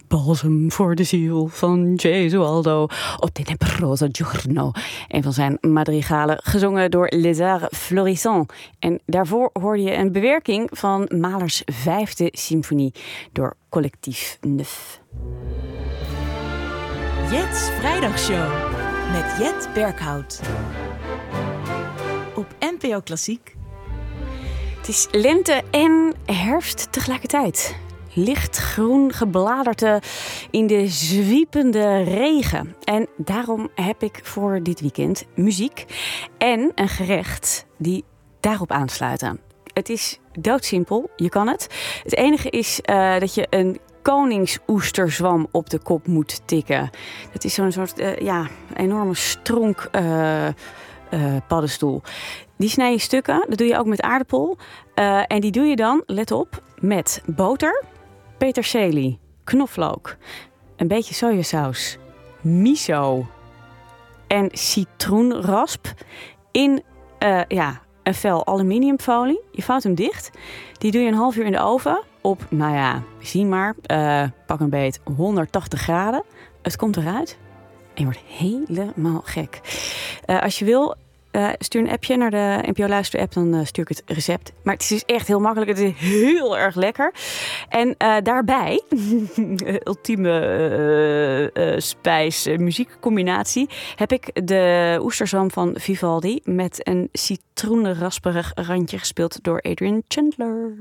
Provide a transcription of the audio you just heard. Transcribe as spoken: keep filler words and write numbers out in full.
balsem voor de ziel van Gesualdo op Tenebroso Giorno. Een van zijn madrigalen, gezongen door Les Arts Florissants. En daarvoor hoorde je een bewerking van Mahlers vijfde symfonie door Collectief Neuf. Jet's Vrijdagshow met Jet Berghout op N P O Klassiek. Het is lente en herfst tegelijkertijd. Lichtgroen gebladerte in de zwiepende regen. En daarom heb ik voor dit weekend muziek en een gerecht die daarop aansluiten. Het is doodsimpel, je kan het. Het enige is uh, dat je een koningsoesterzwam op de kop moet tikken. Dat is zo'n soort uh, ja, enorme stronk uh, uh, paddenstoel. Die snij je stukken, dat doe je ook met aardappel. Uh, en die doe je dan, let op, met boter, peterselie, knoflook, een beetje sojasaus, miso en citroenrasp in uh, ja, een vel aluminiumfolie. Je vouwt hem dicht. Die doe je een half uur in de oven op, nou ja, zie maar, uh, pak een beet, honderdtachtig graden. Het komt eruit en je wordt helemaal gek. Uh, als je wil, Uh, stuur een appje naar de N P O Luister app, dan uh, stuur ik het recept. Maar het is dus echt heel makkelijk. Het is heel erg lekker. En uh, daarbij, ultieme uh, uh, spijs uh, muziekcombinatie, heb ik de oesterzwam van Vivaldi met een citroenrasperig randje gespeeld door Adrian Chandler.